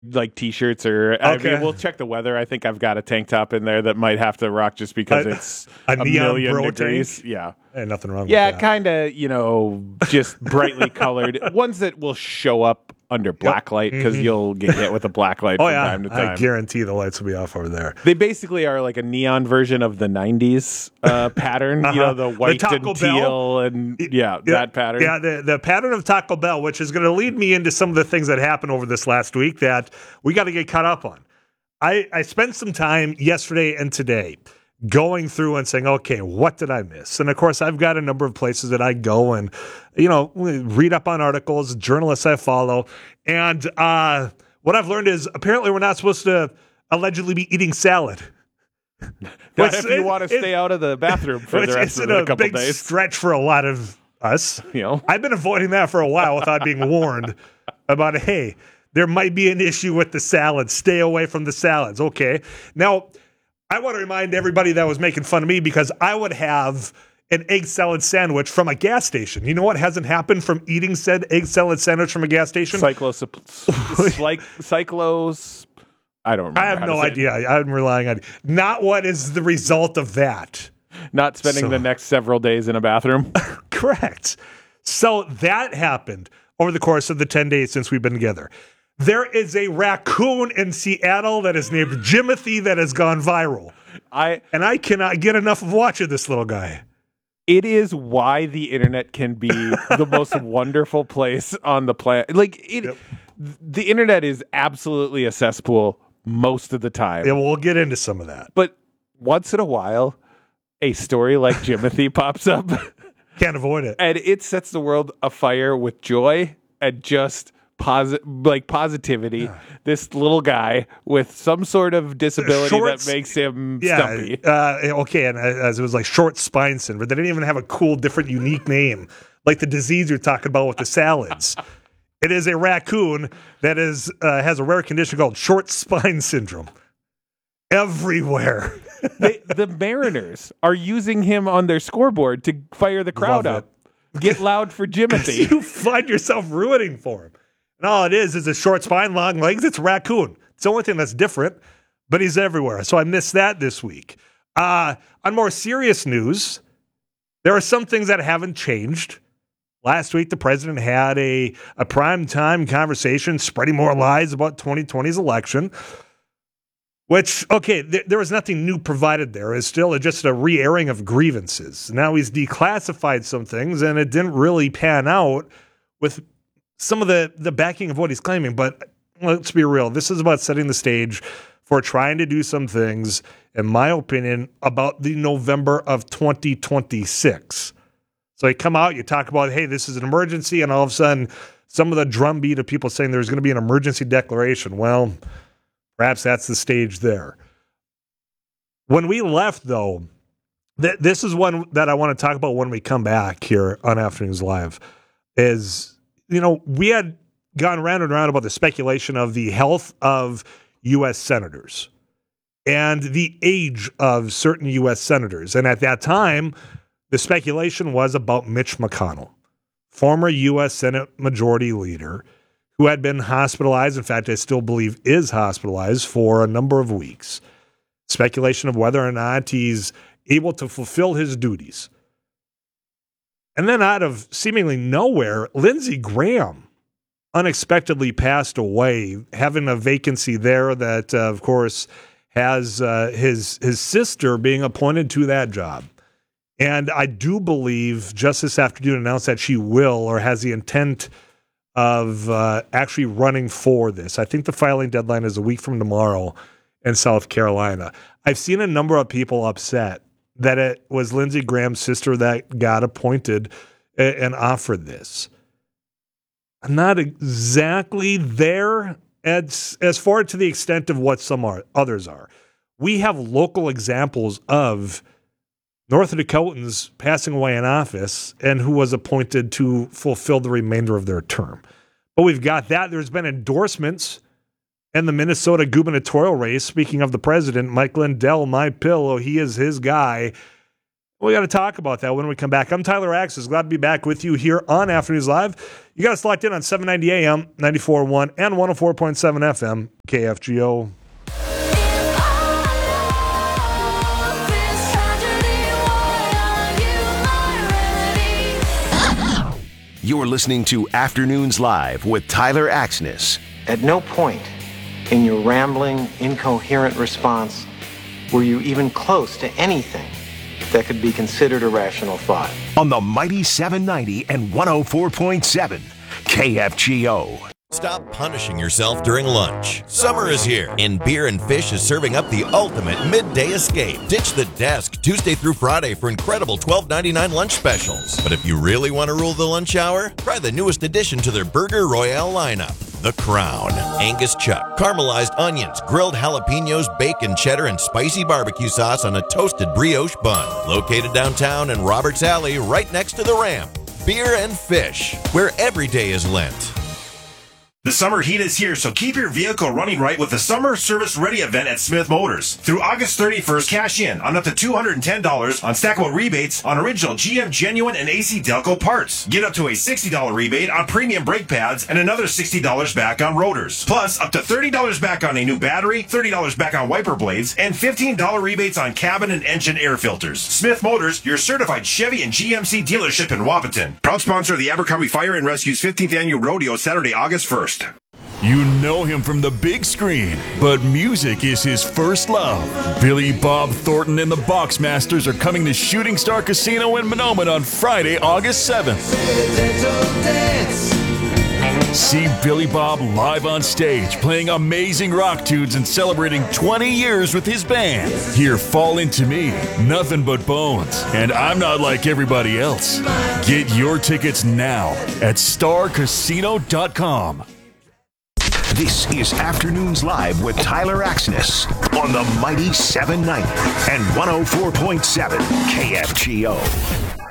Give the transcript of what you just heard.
like t-shirts or Okay. I mean, we'll check the weather. I think I've got a tank top in there that might have to rock just because it's a a neon million bro degrees. tank? Yeah. Hey, nothing wrong Yeah, with that. kind of, just brightly colored ones that will show up under black light because you'll get hit with a black light Oh, from yeah. time to time. I guarantee the lights will be off over there. They basically are like a neon version of the 90s pattern, the white Taco and Bell? teal and that pattern. Yeah, the pattern of Taco Bell, which is going to lead me into some of the things that happened over this last week that we got to get caught up on. I spent some time yesterday and today going through and saying, okay, what did I miss? And of course, I've got a number of places that I go and, read up on articles, journalists I follow. And what I've learned is apparently we're not supposed to allegedly be eating salad. Not if you want to stay out of the bathroom for the rest of the couple big days. stretch for a lot of us. I've been avoiding that for a while without being warned about, hey, there might be an issue with the salad. Stay away from the salads. Okay. Now, I want to remind everybody that was making fun of me because I would have an egg salad sandwich from a gas station. You know what hasn't happened from eating said egg salad sandwich from a gas station? Cyclos. I don't remember. I have no idea. I'm relying on not what is the result of that. Not spending the next several days in a bathroom. Correct. So that happened over the course of the 10 days since we've been together. There is a raccoon in Seattle that is named Jimothy that has gone viral. I cannot get enough of watching this little guy. It is why the internet can be the most wonderful place on the planet. The internet is absolutely a cesspool most of the time. Yeah, we'll get into some of that. But once in a while, a story like Jimothy pops up. Can't avoid it. And it sets the world afire with joy and just positivity. Yeah. This little guy with some sort of disability that makes him stumpy. Okay, and as it was like short spine syndrome, they didn't even have a cool, different, unique name like the disease you're talking about with the salads. It is a raccoon that has a rare condition called short spine syndrome. Everywhere. The Mariners are using him on their scoreboard to fire the crowd up. Get loud for Jimothy. You find yourself rooting for him. And all it is a short spine, long legs. It's a raccoon. It's the only thing that's different, but he's everywhere. So I missed that this week. On more serious news, there are some things that haven't changed. Last week, the president had a prime-time conversation spreading more lies about 2020's election, which, okay, there was nothing new provided there. It's still just a re-airing of grievances. Now he's declassified some things, and it didn't really pan out with some of the backing of what he's claiming. But let's be real. This is about setting the stage for trying to do some things, in my opinion, about the November of 2026. So you come out, you talk about, hey, this is an emergency, and all of a sudden, some of the drumbeat of people saying there's going to be an emergency declaration. Well, perhaps that's the stage there. When we left, though, this is one that I want to talk about when we come back here on Afternoons Live, is, we had gone round and round about the speculation of the health of U.S. senators and the age of certain U.S. senators. And at that time, the speculation was about Mitch McConnell, former U.S. Senate Majority Leader, who had been hospitalized. In fact, I still believe is hospitalized for a number of weeks. Speculation of whether or not he's able to fulfill his duties. And then out of seemingly nowhere, Lindsey Graham unexpectedly passed away, having a vacancy there that, of course, has his sister being appointed to that job. And I do believe just this afternoon announced that she will or has the intent of actually running for this. I think the filing deadline is a week from tomorrow in South Carolina. I've seen a number of people upset that it was Lindsey Graham's sister that got appointed and offered this. I'm not exactly there as far to the extent of what others are. We have local examples of North Dakotans passing away in office and who was appointed to fulfill the remainder of their term. But we've got that. There's been endorsements in the Minnesota gubernatorial race. Speaking of the president, Mike Lindell, my pillow, he is his guy. We got to talk about that when we come back. I'm Tyler Axis. Glad to be back with you here on Afternoons Live. You got us locked in on 790 AM, 94.1, and 104.7 FM, KFGO. You're listening to Afternoons Live with Tyler Axness. At no point in your rambling, incoherent response were you even close to anything that could be considered a rational thought. On the mighty 790 and 104.7 KFGO. Stop punishing yourself during lunch. Summer is here, and Beer and Fish is serving up the ultimate midday escape. Ditch the desk Tuesday through Friday for incredible $12.99 lunch specials. But if you really want to rule the lunch hour, try the newest addition to their Burger Royale lineup. The Crown. Angus chuck, caramelized onions, grilled jalapenos, bacon, cheddar, and spicy barbecue sauce on a toasted brioche bun. Located downtown in Roberts Alley, right next to the ramp. Beer and Fish, where every day is Lent. The summer heat is here, so keep your vehicle running right with the Summer Service Ready event at Smith Motors. Through August 31st, cash in on up to $210 on stackable rebates on original GM Genuine and AC Delco parts. Get up to a $60 rebate on premium brake pads and another $60 back on rotors. Plus, up to $30 back on a new battery, $30 back on wiper blades, and $15 rebates on cabin and engine air filters. Smith Motors, your certified Chevy and GMC dealership in Wapaton. Proud sponsor of the Abercrombie Fire and Rescue's 15th Annual Rodeo, Saturday, August 1st. You know him from the big screen, but music is his first love. Billy Bob Thornton and the Boxmasters are coming to Shooting Star Casino in Mahnomen on Friday, August 7th. See Billy Bob live on stage, playing amazing rock tunes and celebrating 20 years with his band. Hear Fall Into Me, Nothing But Bones, and I'm Not Like Everybody Else. Get your tickets now at starcasino.com. This is Afternoons Live with Tyler Axness on the mighty 790 and 104.7 KFGO.